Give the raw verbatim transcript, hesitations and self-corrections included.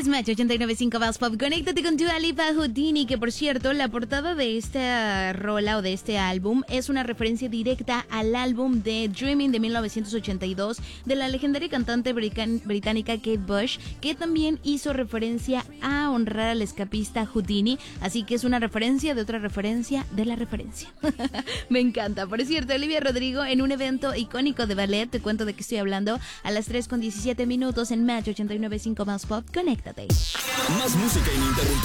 es Match ochenta y nueve punto cinco Más Pop. Conéctate con Dua Lipa Houdini, que por cierto, la portada de esta rola o de este álbum es una referencia directa al álbum de Dreaming de mil novecientos ochenta y dos de la legendaria cantante brican- británica Kate Bush, que también hizo referencia a honrar al escapista Houdini, así que es una referencia de otra referencia de la referencia. Me encanta. Por cierto, Olivia Rodrigo en un evento icónico de ballet, te cuento de qué estoy hablando, a las tres con diecisiete minutos en Match ochenta y nueve punto cinco Más Pop. Conéctate. Más música ininterrumpida.